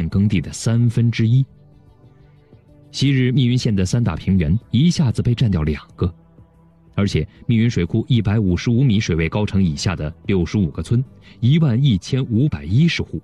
耕地的1/3。昔日密云县的3大平原一下子被占掉2个，而且密云水库155米水位高程以下的65个村，11510户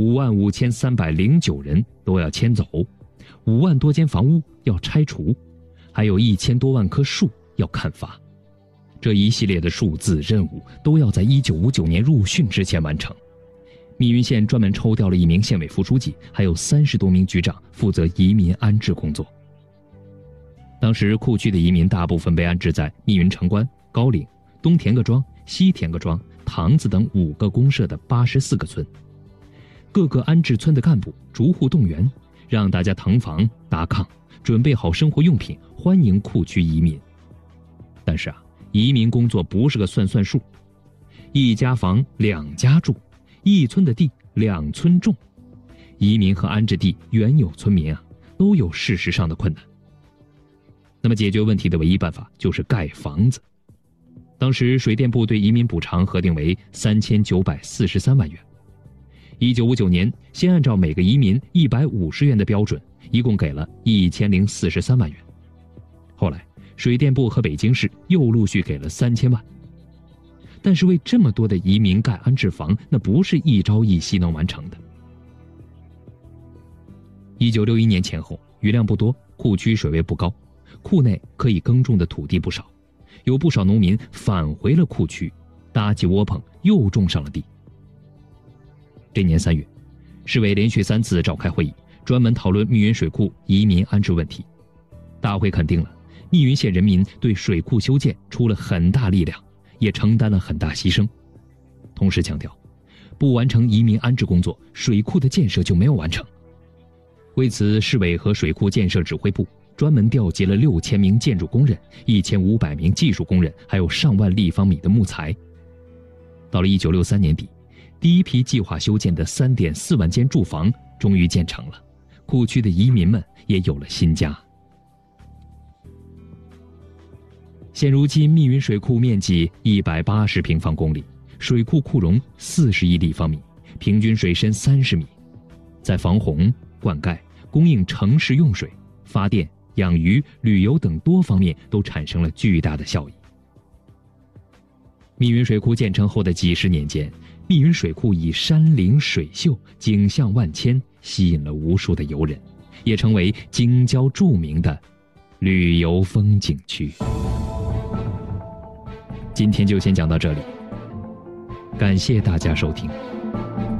，55309人都要迁走，5万多间房屋要拆除，还有1000多万棵树要砍伐。这一系列的数字任务都要在1959年入汛之前完成。密云县专门抽调了1名县委副书记，还有30多名局长负责移民安置工作。当时库区的移民大部分被安置在密云城关、高岭、东田各庄、西田各庄、塘子等5个公社的84个村。各个安置村的干部逐户动员，让大家腾房搭炕，准备好生活用品，欢迎库区移民。但是移民工作不是个算数，1家房2家住，1村的地2村种。移民和安置地原有村民都有事实上的困难。那么解决问题的唯一办法就是盖房子。当时水电部对移民补偿核定为3943万元。1959年，先按照每个移民150元的标准，一共给了1043万元。后来，水电部和北京市又陆续给了3000万。但是为这么多的移民盖安置房，那不是一朝一夕能完成的。1961年前后，雨量不多，库区水位不高，库内可以耕种的土地不少，有不少农民返回了库区，搭起窝棚又种上了地。这年3月，市委连续3次召开会议，专门讨论密云水库移民安置问题。大会肯定了密云县人民对水库修建出了很大力量，也承担了很大牺牲。同时强调，不完成移民安置工作，水库的建设就没有完成。为此，市委和水库建设指挥部专门调集了6000名建筑工人、1500名技术工人，还有上万立方米的木材。到了1963年底，第一批计划修建的3.4万间住房终于建成了，库区的移民们也有了新家。现如今，密云水库面积180平方公里，水库库容40亿立方米，平均水深30米，在防洪、灌溉、供应城市用水、发电、养鱼、旅游等多方面都产生了巨大的效益。密云水库建成后的几十年间，密云水库以山林水秀、景象万千，吸引了无数的游人，也成为京郊著名的旅游风景区。今天就先讲到这里，感谢大家收听。